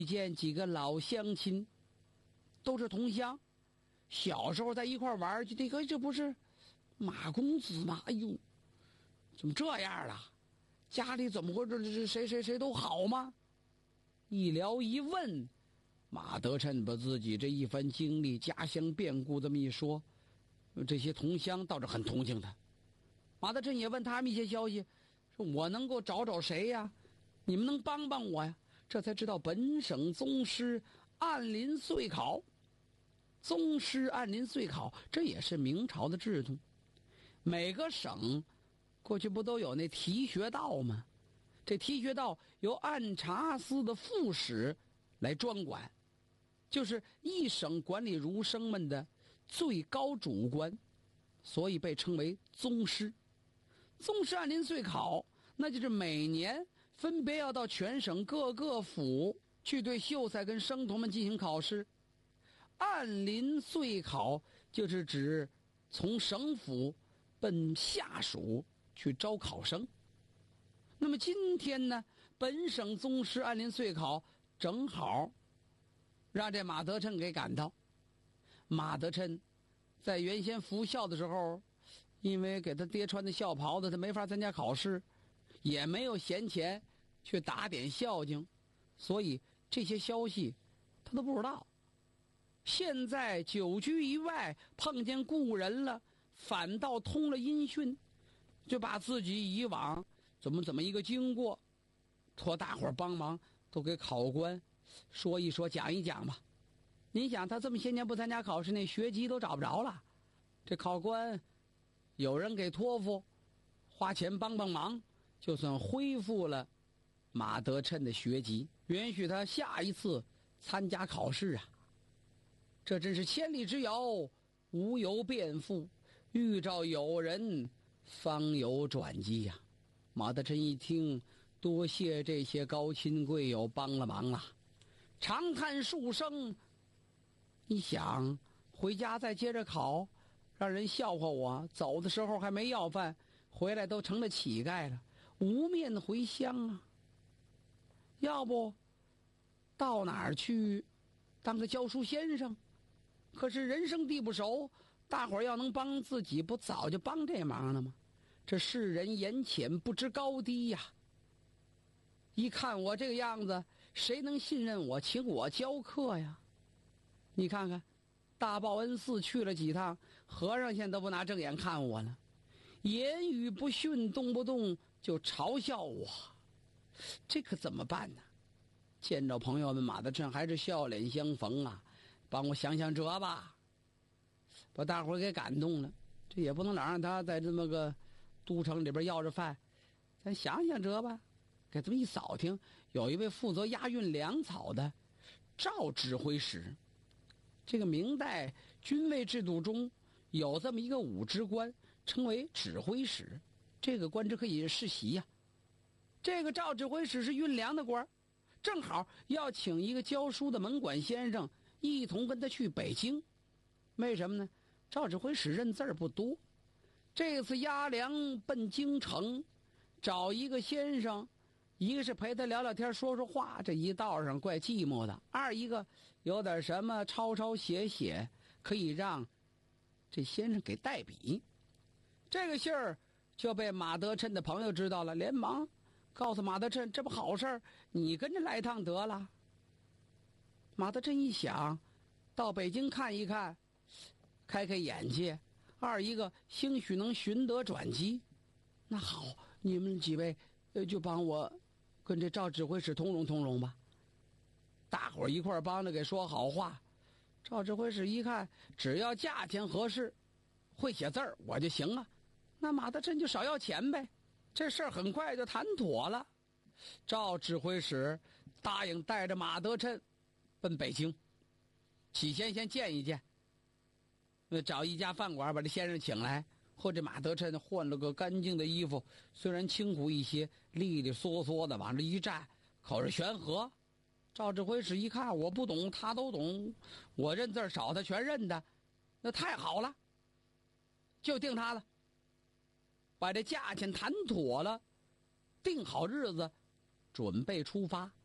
见几个老乡亲，都是同乡，小时候在一块玩，这不是马公子吗？哎呦，怎么这样了？家里怎么会这谁都好吗？一聊一问，马德琛把自己这一番经历、家乡变故这么一说，这些同乡倒是很同情他。马德琛也问他们一些消息，说我能够找谁呀？你们能帮帮我呀？这才知道本省宗师按临岁考，宗师按临岁考，这也是明朝的制度。每个省过去不都有那提学道吗？这提学道由按察司的副使来专管，就是一省管理儒生们的最高主官，所以被称为宗师。宗师按临岁考，那就是每年分别要到全省各个府去对秀才跟生徒们进行考试。按临岁考就是指从省府奔下属去招考生。那么今天呢，本省宗师按临岁考正好让这马德琛给赶到。马德琛在原先服校的时候，因为给他爹穿的校袍子，他没法参加考试，也没有闲钱去打点孝敬，所以这些消息他都不知道。现在久居于外，碰见故人了，反倒通了音讯，就把自己以往怎么一个经过，托大伙儿帮忙，都给考官说一说，讲一讲吧。您想，他这么些年不参加考试，那学籍都找不着了。这考官有人给托付，花钱帮忙，就算恢复了马德琛的学籍，允许他下一次参加考试啊。这真是千里之遥，无由便复，遇着有人，方有转机呀。马德琛一听，多谢这些高亲贵友帮了忙啊，长叹数声。一想回家再接着考，让人笑话我，走的时候还没要饭，回来都成了乞丐了，无面回乡啊。要不到哪儿去当个教书先生？可是人生地不熟，大伙儿要能帮自己，不早就帮这忙了吗？这世人言浅，不知高低呀。一看我这个样子，谁能信任我，请我教课呀？你看看，大报恩寺去了几趟，和尚现在都不拿正眼看我了，言语不逊，动不动就嘲笑我，这可怎么办呢？见着朋友们，马德琛还是笑脸相逢啊，帮我想想辙吧，把大伙儿给感动了。这也不能老让他在这么个都城里边要着饭，咱想想辙吧。给这么一扫听，有一位负责押运粮草的赵指挥使。这个明代军卫制度中有这么一个武职官，称为指挥使，这个官职可以世袭呀。这个赵指挥使是运粮的官，正好要请一个教书的门管先生一同跟他去北京。为什么呢？赵指挥使认字儿不多，这次押粮奔京城，找一个先生，一个是陪他聊聊天说说话，这一道上怪寂寞的；二一个有点什么抄写，可以让这先生给代笔。这个信儿就被马德琛的朋友知道了，连忙告诉马德琛，这不好事儿，你跟着来趟得了。马德琛一想，到北京看一看，开眼界；二一个兴许能寻得转机。那好，你们几位就帮我跟这赵指挥使通融吧。大伙儿一块儿帮着给说好话。赵指挥使一看，只要价钱合适，会写字儿我就行啊。那马德琛就少要钱呗。这事儿很快就谈妥了。赵指挥使答应带着马德琛奔北京，起先见一见，找一家饭馆把这先生请来。或者马德琛换了个干净的衣服，虽然清苦一些，利利索索的往这一站，口是悬河。赵指挥使一看，我不懂他都懂，我认字少他全认的，那太好了，就定他了。把这价钱谈妥了，定好日子，准备出发。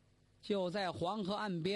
就在黄河岸边。